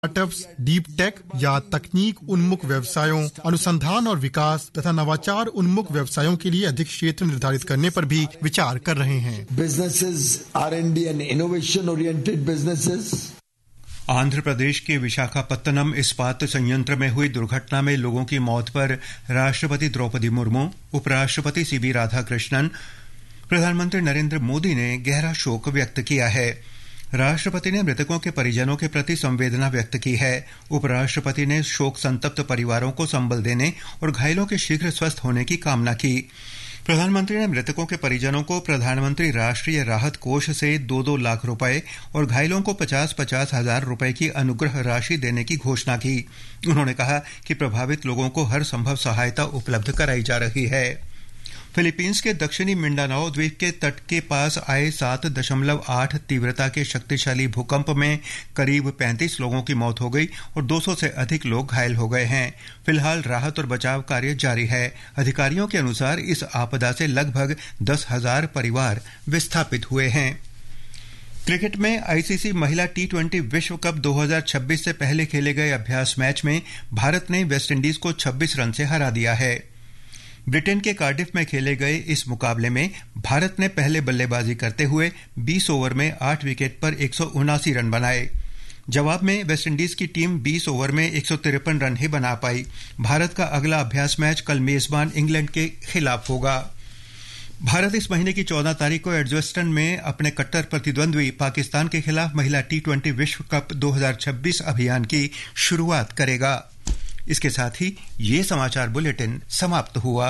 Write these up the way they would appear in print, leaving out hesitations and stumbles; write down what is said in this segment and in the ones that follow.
Startups, deep tech या तकनीक उन्मुख व्यवसायों, अनुसंधान और विकास तथा नवाचार उन्मुख व्यवसायों के लिए अधिक क्षेत्र निर्धारित करने पर भी विचार कर रहे हैं। Businesses, R&D and innovation oriented businesses. Andhra Pradesh के विशाखापत्तनम इस्पात संयंत्र में हुई दुर्घटना में लोगों की मौत पर राष्ट्रपति द्रौपदी मुर्मू, उपराष्ट्रपति सीबी राधाकृष्णन, प्रधानमंत्री नरेंद्र मोदी ने गहरा शोक व्यक्त किया है। राष्ट्रपति ने मृतकों के परिजनों के प्रति संवेदना व्यक्त की है। उपराष्ट्रपति ने शोक संतप्त परिवारों को संबल देने और घायलों के शीघ्र स्वस्थ होने की कामना की। प्रधानमंत्री ने मृतकों के परिजनों को प्रधानमंत्री राष्ट्रीय राहत कोष से 2-2 लाख रुपए और घायलों को 50-50 हजार रुपए की अनुग्रह राशि देने की घोषणा की। उन्होंने कहा कि प्रभावित लोगों को हर संभव सहायता उपलब्ध कराई जा रही है। फिलीपींस के दक्षिणी मिंडानाओ द्वीप के तट के पास आए 7.8 तीव्रता के शक्तिशाली भूकंप में करीब 35 लोगों की मौत हो गई और 200 से अधिक लोग घायल हो गए हैं। फिलहाल राहत और बचाव कार्य जारी है। अधिकारियों के अनुसार इस आपदा से लगभग 10,000 परिवार विस्थापित हुए हैं। क्रिकेट में आईसीसी महिला T20 विश्व कप 2026 से पहले खेले गए अभ्यास मैच में भारत ने वेस्टइंडीज को 26 रन से हरा दिया है। ब्रिटेन के कार्डिफ में खेले गए इस मुकाबले में भारत ने पहले बल्लेबाजी करते हुए 20 ओवर में 8 विकेट पर 179 रन बनाए। जवाब में वेस्टइंडीज की टीम 20 ओवर में 153 रन ही बना पाई। भारत का अगला अभ्यास मैच कल मेजबान इंग्लैंड के खिलाफ होगा। भारत इस महीने की 14 तारीख को एडजस्टन में अपने कट्टर प्रतिद्वंद्वी पाकिस्तान के खिलाफ महिला T20 विश्व कप 2026 अभियान की शुरुआत करेगा। इसके साथ ही ये समाचार बुलेटिन समाप्त हुआ।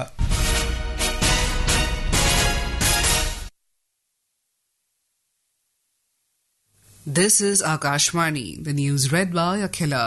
This is Akashvani, the news read by Akhila.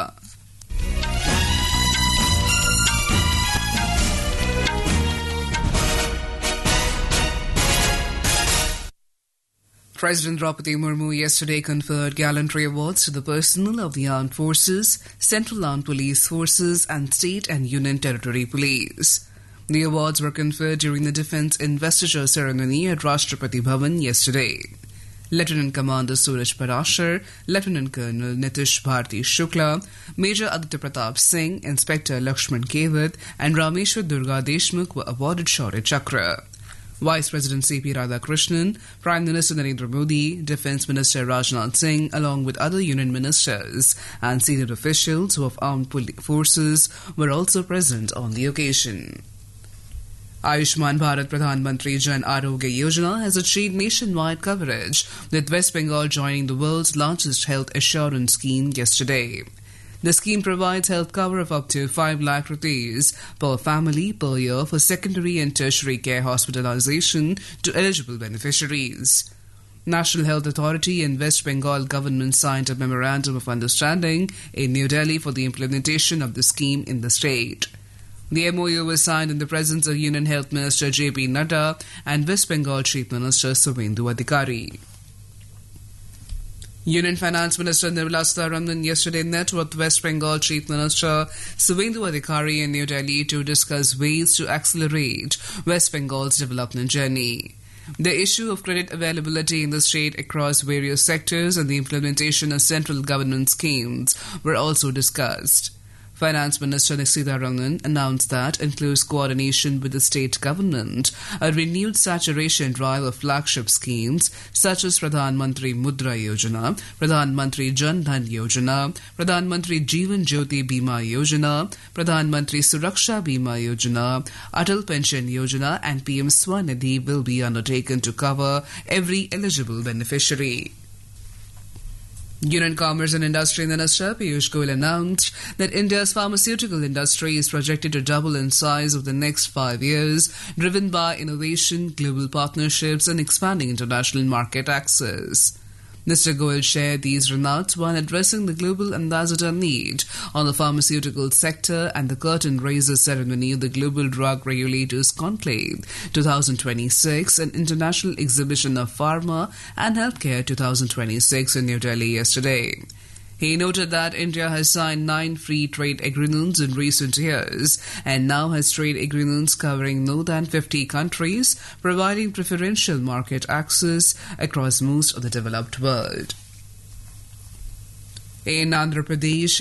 President Draupadi Murmu yesterday conferred gallantry awards to the personnel of the armed forces, central armed police forces and state and union territory police. The awards were conferred during the defense investiture ceremony at Rashtrapati Bhavan yesterday. Lieutenant Commander Suraj Parashar, Lieutenant Colonel Nitish Bharti Shukla, Major Aditya Pratap Singh, Inspector Lakshman Kewat and Rameshwar Durga Deshmukh were awarded Shaurya Chakra. Vice President C.P. Radhakrishnan, Prime Minister Narendra Modi, Defence Minister Rajnath Singh, along with other union ministers and senior officials of armed forces were also present on the occasion. Ayushman Bharat Pradhan Mantri Jan Arogya Yojana has achieved nationwide coverage, with West Bengal joining the world's largest health assurance scheme yesterday. The scheme provides health cover of up to 5 lakh rupees per family per year for secondary and tertiary care hospitalization to eligible beneficiaries. National Health Authority and West Bengal government signed a memorandum of understanding in New Delhi for the implementation of the scheme in the state. The MOU was signed in the presence of Union Health Minister J.P. Nadda and West Bengal Chief Minister Suvendu Adhikari. Union Finance Minister Nirmala Sitharaman yesterday met with West Bengal Chief Minister Suvendu Adhikari in New Delhi to discuss ways to accelerate West Bengal's development journey. The issue of credit availability in the state across various sectors and the implementation of central government schemes were also discussed. Finance Minister Sitharaman announced that in close coordination with the state government, a renewed saturation drive of flagship schemes such as Pradhan Mantri Mudra Yojana, Pradhan Mantri Jan Dhan Yojana, Pradhan Mantri Jeevan Jyoti Bima Yojana, Pradhan Mantri Suraksha Bima Yojana, Atal Pension Yojana and PM Swanidhi will be undertaken to cover every eligible beneficiary. Union Commerce and Industry Minister Piyush Goyal announced that India's pharmaceutical industry is projected to double in size over the next 5 years, driven by innovation, global partnerships, and expanding international market access. Mr. Goyal shared these remarks while addressing the Global Ambassador Meet on the pharmaceutical sector and the curtain raiser ceremony of the Global Drug Regulators Conclave 2026 and International Exhibition of Pharma and Healthcare 2026 in New Delhi yesterday. He noted that India has signed 9 free trade agreements in recent years and now has trade agreements covering more than 50 countries, providing preferential market access across most of the developed world. In Andhra Pradesh,